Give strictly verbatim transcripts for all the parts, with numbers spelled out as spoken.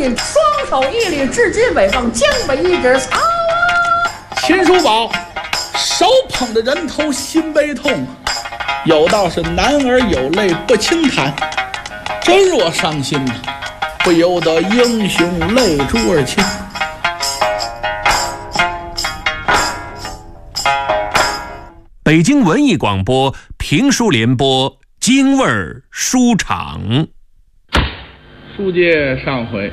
金，双手一礼，至今尾棒，江北一指操啊！ 秦叔宝手捧着人头心悲痛，有道是男儿有泪不轻弹，真若伤心呐，不由得英雄泪珠儿倾。 北京文艺广播评书联播京味儿书场。 书接上回，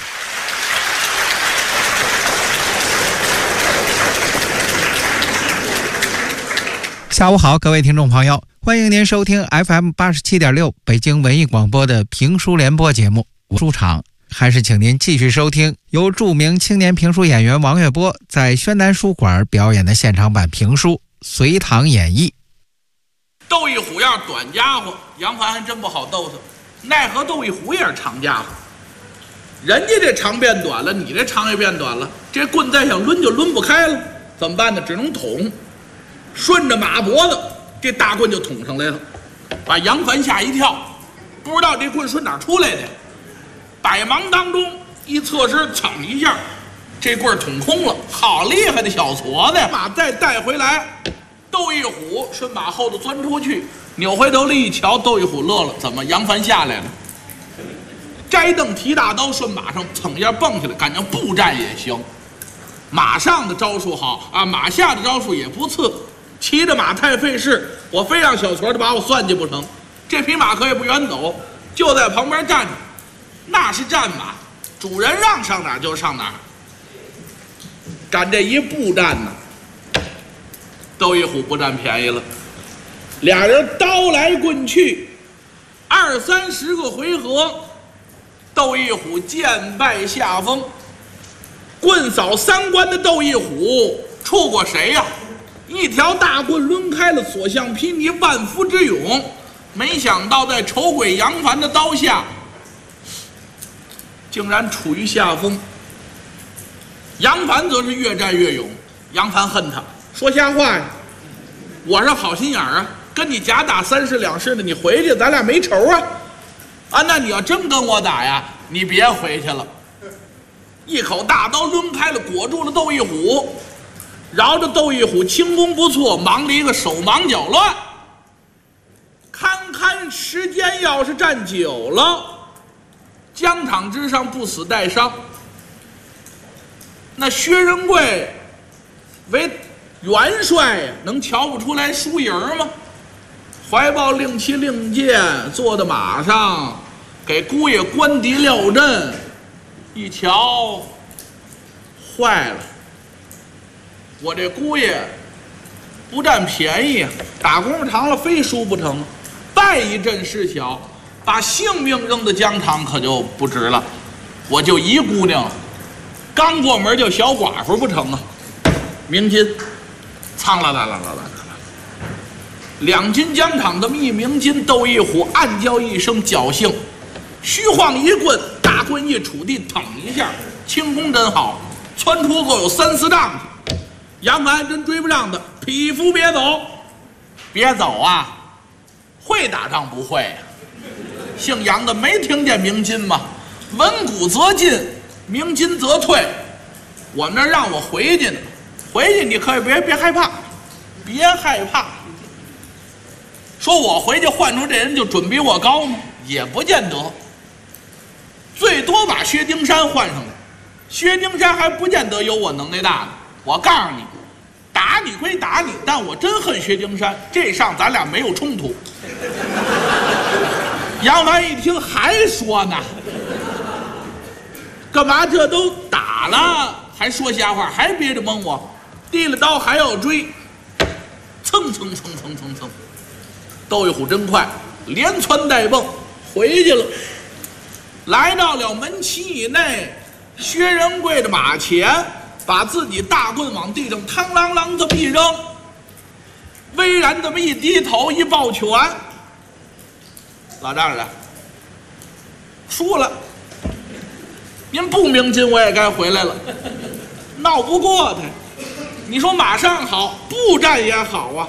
下午好，各位听众朋友，欢迎您收听 F M 八十七点六北京文艺广播的评书联播节目书场。还是请您继续收听由著名青年评书演员王月波在宣南书馆表演的现场版评书《隋唐演义》。 窦一虎要是短家伙，杨凡还真不好逗他，奈何窦一虎也是长家伙，人家这长变短了，你这长也变短了，这棍再想抡就抡不开了，怎么办呢？只能捅，顺着马脖子，这大棍就捅上来了，把杨凡吓一跳，不知道这棍顺哪出来的，百忙当中一侧身，噌一下，这棍捅空了，好厉害的小矬子呀！马再带回来，窦一虎顺马后头钻出去，扭回头来一瞧，窦一虎乐了，怎么杨凡下来了？摘凳提大刀，顺马上噌一下蹦起来，感觉步战也行。马上的招数好啊，马下的招数也不次。骑着马太费事，我非让小矬的把我算计不成。这匹马可也不远走，就在旁边站着，那是战马，主人让上哪儿就上哪儿。赶这一步战呢，窦一虎不占便宜了，俩人刀来棍去，二三十个回合，窦一虎剑败下风。棍扫三关的窦一虎触过谁呀、啊？一条大棍抡开了，所向披靡，万夫之勇。没想到在丑鬼杨凡的刀下，竟然处于下风。杨凡则是越战越勇，杨凡恨他，说瞎话呀！我是好心眼儿啊，跟你假打三十两式的，你回去咱俩没仇啊！啊，那你要真跟我打呀，你别回去了。一口大刀抡开了，裹住了窦一虎，饶着窦一虎轻功不错，忙了一个手忙脚乱。堪堪时间要是站久了，疆场之上不死带伤。那薛仁贵为元帅呀，能瞧不出来输赢吗？怀抱令旗令箭，坐在马上，给姑爷观敌料阵。一瞧，坏了！我这姑爷不占便宜，打功夫长了非输不成，败一阵事小，把性命扔到疆场可就不值了。我就一姑娘，刚过门就小寡妇不成啊！鸣金，苍啦啦啦啦啦啦，两军疆场这么一鸣金，窦一虎暗叫一声侥幸，虚晃一棍，大棍一杵地，腾一下，轻功真好，窜出够有三四丈去。杨凡真追不上他，匹夫别走，别走啊！会打仗不会呀、啊？姓杨的没听见鸣金吗？闻鼓则进，鸣金则退。我们那让我回去呢，回去你可以别别害怕，别害怕。说我回去换出这人就准比我高吗？也不见得，最多把薛丁山换上来，薛丁山还不见得有我能耐大呢。我告诉你，打你归打你，但我真恨薛丁山，这上咱俩没有冲突。杨凡一听还说呢，干嘛这都打了还说瞎话，还憋着蒙我，提了刀还要追，蹭蹭蹭蹭蹭蹭，窦一虎真快，连窜带蹦回去了。来到了门旗以内，薛仁贵的马前，把自己大棍往地上嘡啷啷这么一扔，巍然这么一低头一抱拳，老丈人输了，您不鸣金我也该回来了，闹不过他。你说马上好，步战也好啊，